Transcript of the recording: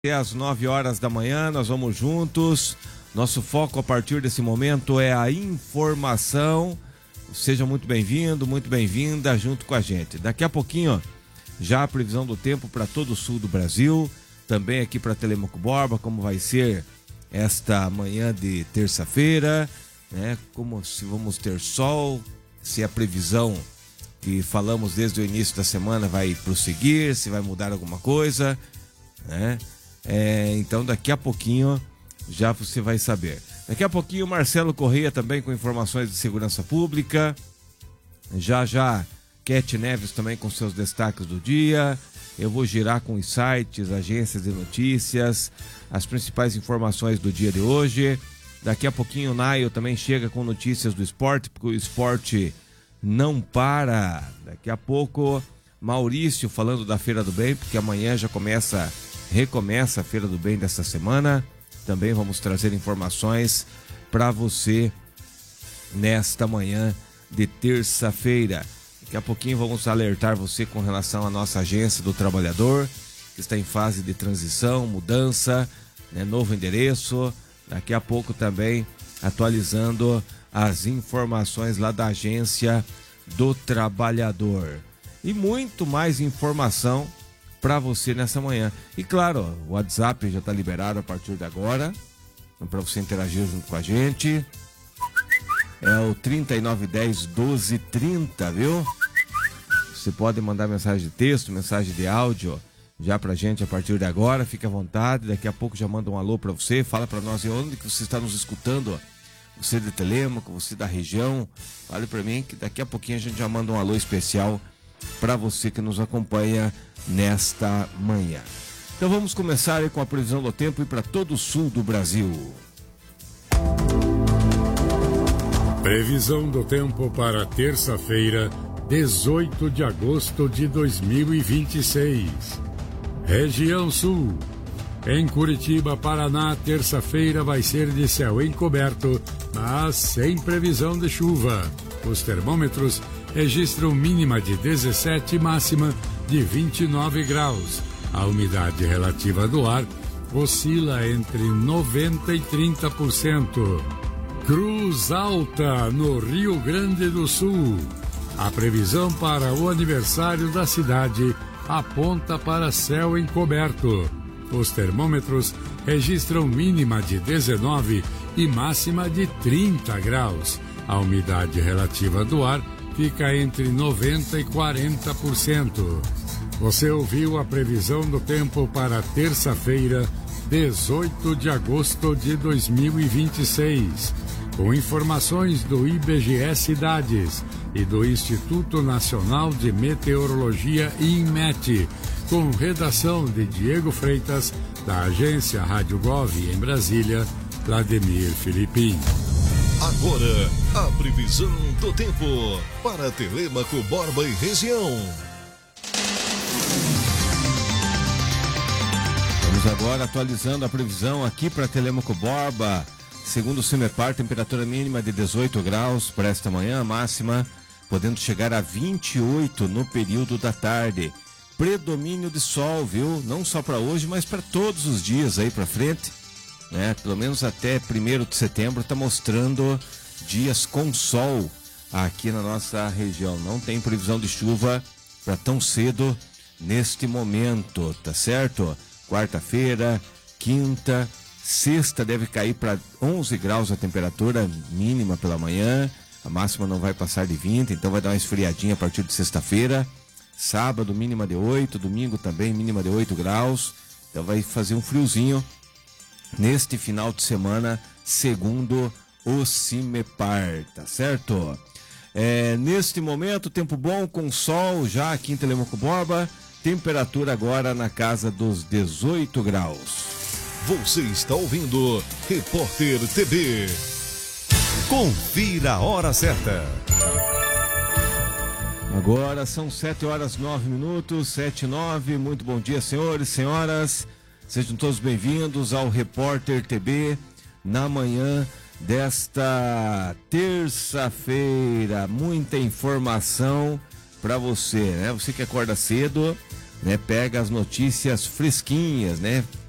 Até às 9 horas da manhã, nós vamos juntos. Nosso foco a partir desse momento é a informação. Seja muito bem-vindo, muito bem-vinda junto com a gente. Daqui a pouquinho, já a previsão do tempo para todo o sul do Brasil, também aqui para Telêmaco Borba, como vai ser esta manhã de terça-feira, né? Como se vamos ter sol, se a previsão que falamos desde o início da semana vai prosseguir, se vai mudar alguma coisa, né? Então daqui a pouquinho já você vai saber. Daqui a pouquinho Marcelo Correia também com informações de segurança pública. Já Cat Neves também com seus destaques do dia. Eu vou girar com os sites, agências de notícias, as principais informações do dia de hoje. Daqui a pouquinho o Naio também chega com notícias do esporte, porque o esporte não para. Daqui a pouco Maurício falando da Feira do Bem, porque amanhã já recomeça a Feira do Bem dessa semana. Também vamos trazer informações para você nesta manhã de terça-feira. Daqui a pouquinho vamos alertar você com relação à nossa agência do trabalhador, que está em fase de transição, mudança, né, novo endereço. Daqui a pouco também atualizando as informações lá da agência do trabalhador. E muito mais informação para você nessa manhã. E claro, o WhatsApp já está liberado a partir de agora, para você interagir junto com a gente. É o 3910-1230, viu? Você pode mandar mensagem de texto, mensagem de áudio já pra gente a partir de agora. Fique à vontade, daqui a pouco já manda um alô para você. Fala para nós onde que você está nos escutando. Você de Telêmaco, você da região. Fale para mim que daqui a pouquinho a gente já manda um alô especial para você que nos acompanha nesta manhã. Então vamos começar aí com a previsão do tempo e para todo o sul do Brasil. Previsão do tempo para terça-feira, 18 de agosto de 2026. Região Sul. Em Curitiba, Paraná, terça-feira vai ser de céu encoberto, mas sem previsão de chuva. Os termômetros registram mínima de 17 e máxima de 29 graus. A umidade relativa do ar oscila entre 90% e 30%. Cruz Alta, no Rio Grande do Sul. A previsão para o aniversário da cidade aponta para céu encoberto. Os termômetros registram mínima de 19 e máxima de 30 graus. A umidade relativa do ar fica entre 90% e 40%. Você ouviu a previsão do tempo para terça-feira, 18 de agosto de 2026. Com informações do IBGE Cidades e do Instituto Nacional de Meteorologia INMET, com redação de Diego Freitas, da agência Rádio Gov em Brasília, Vladimir Filipim. Agora, a previsão do tempo para Telêmaco Borba e região. Vamos agora atualizando a previsão aqui para Telêmaco Borba. Segundo o CIMEPAR, temperatura mínima de 18 graus para esta manhã, máxima podendo chegar a 28 no período da tarde. Predomínio de sol, viu? Não só para hoje, mas para todos os dias aí para frente, né? Pelo menos até 1º de setembro está mostrando dias com sol aqui na nossa região. Não tem previsão de chuva para tão cedo neste momento, tá certo? Quarta-feira, quinta, sexta deve cair para 11 graus a temperatura mínima pela manhã, a máxima não vai passar de 20, então vai dar uma esfriadinha a partir de sexta-feira. Sábado mínima de 8, domingo também mínima de 8 graus, então vai fazer um friozinho neste final de semana, segundo o CIMEPAR, tá certo? Neste momento, tempo bom com sol já aqui em Telêmaco Borba, temperatura agora na casa dos 18 graus. Você está ouvindo Repórter TV. Confira a hora certa. Agora são 7 horas 9 minutos, 7:09. Muito bom dia, senhores, senhoras. Sejam todos bem-vindos ao Repórter TV na manhã desta terça-feira. Muita informação para você, né? Você que acorda cedo, né? Pega as notícias fresquinhas, né?